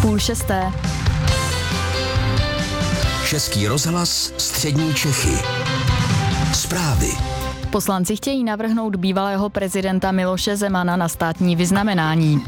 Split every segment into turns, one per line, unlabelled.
5:30.
Český rozhlas Střední Čechy. Zprávy.
Poslanci chtějí navrhnout bývalého prezidenta Miloše Zemana na státní vyznamenání.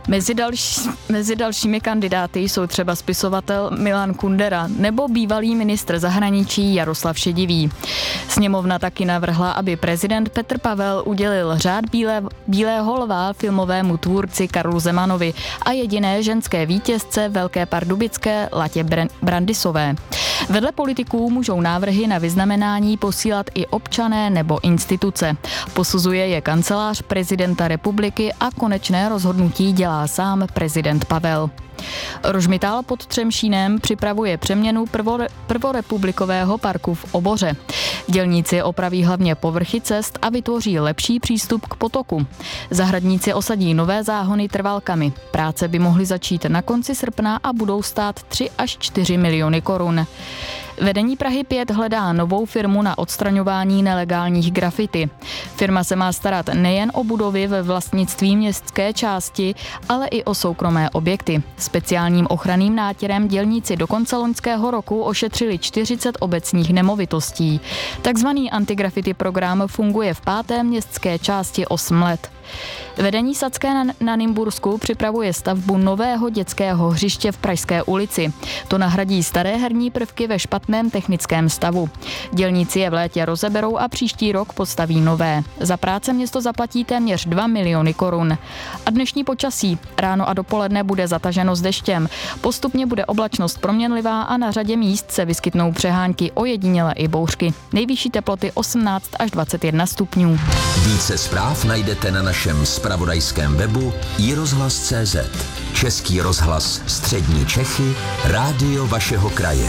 Mezi dalšími kandidáty jsou třeba spisovatel Milan Kundera nebo bývalý ministr zahraničí Jaroslav Šedivý. Sněmovna taky navrhla, aby prezident Petr Pavel udělil řád Bílého lva filmovému tvůrci Karlu Zemanovi a jediné ženské vítězce Velké Pardubické Latě Brandisové. Vedle politiků můžou návrhy na vyznamenání posílat i občané nebo instituce. Posuzuje je kancelář prezidenta republiky a konečné rozhodnutí dělá sám prezident Pavel. Rožmitál pod Třemšínem připravuje přeměnu prvorepublikového parku v Oboře. Dělníci opraví hlavně povrchy cest a vytvoří lepší přístup k potoku. Zahradníci osadí nové záhony trvalkami. Práce by mohly začít na konci srpna a budou stát 3 až 4 miliony korun. Vedení Prahy 5 hledá novou firmu na odstraňování nelegálních grafity. Firma se má starat nejen o budovy ve vlastnictví městské části, ale i o soukromé objekty. Speciálním ochranným nátěrem dělníci do konce loňského roku ošetřili 40 obecních nemovitostí. Takzvaný antigrafity program funguje v 5. městské části 8 let. Vedení Sadské na Nymbursku připravuje stavbu nového dětského hřiště v Pražské ulici. To nahradí staré herní prvky ve špatném technickém stavu. Dělníci je v létě rozeberou a příští rok postaví nové. Za práce město zaplatí téměř 2 miliony korun. A dnešní počasí. Ráno a dopoledne bude zataženo s deštěm. Postupně bude oblačnost proměnlivá a na řadě míst se vyskytnou přehánky, ojediněle i bouřky. Nejvyšší teploty 18 až 21 stupňů.
Více zpráv najdete na našem zpravodajském webu iRozhlas.cz. Český rozhlas Střední Čechy, rádio vašeho kraje.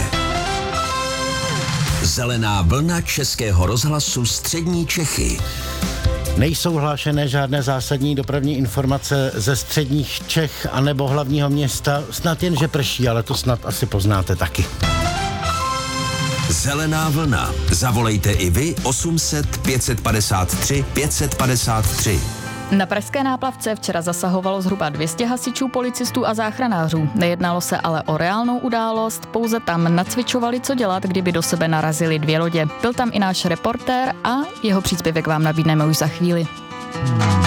Zelená vlna Českého rozhlasu Střední Čechy.
Nejsou hlášené žádné zásadní dopravní informace ze středních Čech anebo hlavního města. Snad jen, že prší, ale to snad asi poznáte taky.
Zelená vlna. Zavolejte i vy 800 553 553.
Na pražské náplavce včera zasahovalo zhruba 200 hasičů, policistů a záchranářů. Nejednalo se ale o reálnou událost, pouze tam nacvičovali, co dělat, kdyby do sebe narazily 2 lodě. Byl tam i náš reportér a jeho příspěvek vám nabídneme už za chvíli.